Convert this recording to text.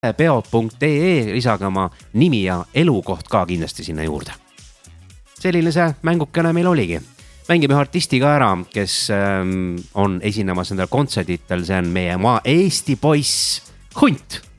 peod.ee, lisage oma nimi ja elukoht ka kindlasti sinna juurde. Selline see mängukene meil oligi. Mängime artisti ka ära, kes on esinemas nendel kontserditel, see on meie maa Eesti poiss Hunt.